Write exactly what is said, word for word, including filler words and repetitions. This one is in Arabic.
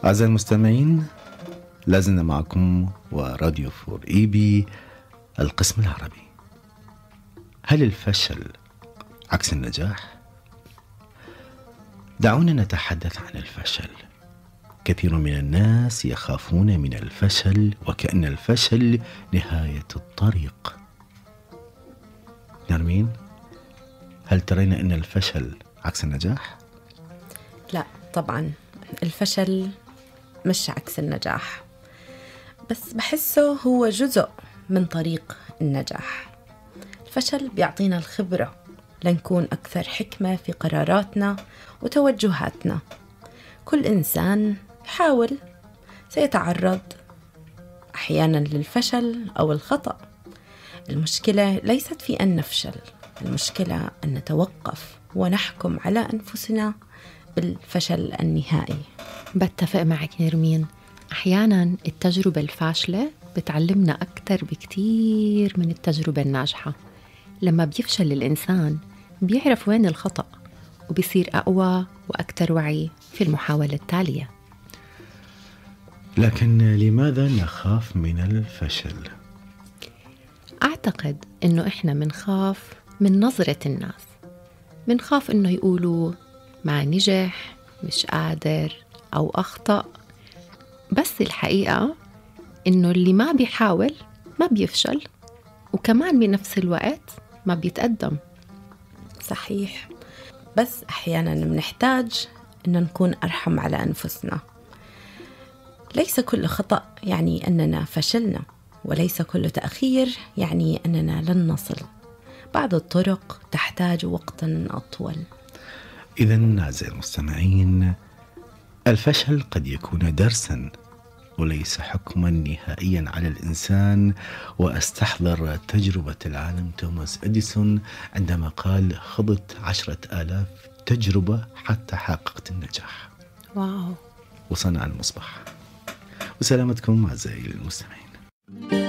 أعزائي المستمعين، لازلنا معكم وراديو فور إي بي القسم العربي. هل الفشل عكس النجاح؟ دعونا نتحدث عن الفشل. كثير من الناس يخافون من الفشل وكأن الفشل نهاية الطريق. نرمين، هل ترين أن الفشل عكس النجاح؟ لا طبعا، الفشل مش عكس النجاح، بس بحسه هو جزء من طريق النجاح. الفشل بيعطينا الخبرة لنكون أكثر حكمة في قراراتنا وتوجهاتنا. كل إنسان يحاول سيتعرض أحيانا للفشل أو الخطأ. المشكلة ليست في أن نفشل، المشكلة أن نتوقف ونحكم على أنفسنا بالفشل النهائي. بتفق معك نرمين، أحياناً التجربة الفاشلة بتعلمنا أكتر بكتير من التجربة الناجحة. لما بيفشل الإنسان بيعرف وين الخطأ وبيصير أقوى وأكتر وعي في المحاولة التالية. لكن لماذا نخاف من الفشل؟ أعتقد إنه إحنا منخاف من نظرة الناس، منخاف إنه يقولوا ما نجح، مش قادر، أو أخطأ. بس الحقيقة إنه اللي ما بيحاول ما بيفشل، وكمان بنفس الوقت ما بيتقدم. صحيح، بس أحياناً بنحتاج إن نكون أرحم على أنفسنا. ليس كل خطأ يعني أننا فشلنا، وليس كل تأخير يعني أننا لن نصل. بعض الطرق تحتاج وقتاً أطول. إذن أعزائي المستمعين، الفشل قد يكون درساً وليس حكماً نهائياً على الإنسان. وأستحضر تجربة العالم توماس إديسون عندما قال: خضت عشرة آلاف تجربة حتى حققت النجاح. واو. وصنع المصباح. وسلامتكم أعزائي المستمعين.